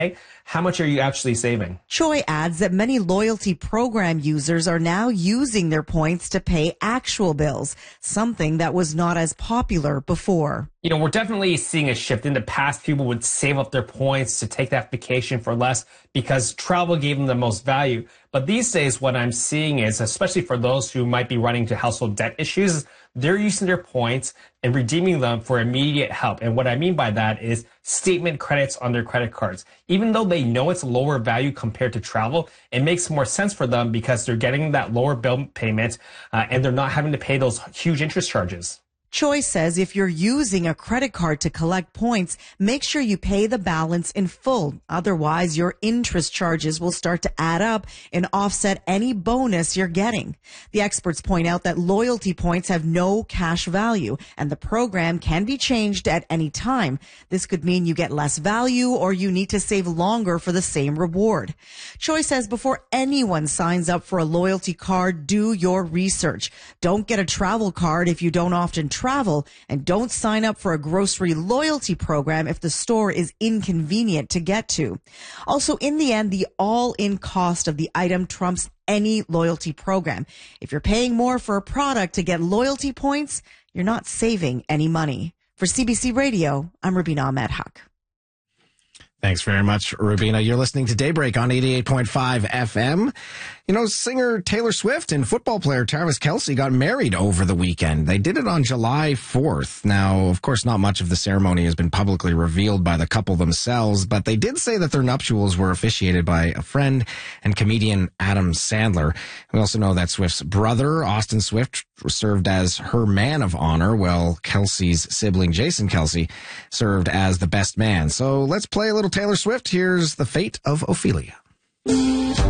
how much are you actually saving? Choi adds that many loyalty program users are now using their points to pay actual bills, something that was not as popular before. We're definitely seeing a shift. In the past, people would save up their points to take that vacation for less because travel gave them the most value. But these days, what I'm seeing is, especially for those who might be running into household debt issues, they're using their points and redeeming them for immediate help. And what I mean by that is statement credits on their credit cards. Even though they know it's lower value compared to travel, it makes more sense for them because they're getting that lower bill payment and they're not having to pay those huge interest charges. Choi says if you're using a credit card to collect points, make sure you pay the balance in full. Otherwise, your interest charges will start to add up and offset any bonus you're getting. The experts point out that loyalty points have no cash value, and the program can be changed at any time. This could mean you get less value or you need to save longer for the same reward. Choi says before anyone signs up for a loyalty card, do your research. Don't get a travel card if you don't often travel, and don't sign up for a grocery loyalty program if the store is inconvenient to get to. Also, in the end, the all-in cost of the item trumps any loyalty program. If you're paying more for a product to get loyalty points, you're not saving any money. For CBC Radio, I'm Rubina Ahmed-Haq. Thanks very much, Rubina. You're listening to Daybreak on 88.5 FM. Singer Taylor Swift and football player Travis Kelce got married over the weekend. They did it on July 4th. Now, of course, not much of the ceremony has been publicly revealed by the couple themselves, but they did say that their nuptials were officiated by a friend and comedian Adam Sandler. We also know that Swift's brother, Austin Swift, served as her man of honor, while Kelce's sibling, Jason Kelce, served as the best man. So let's play a little Taylor Swift. Here's The Fate of Ophelia.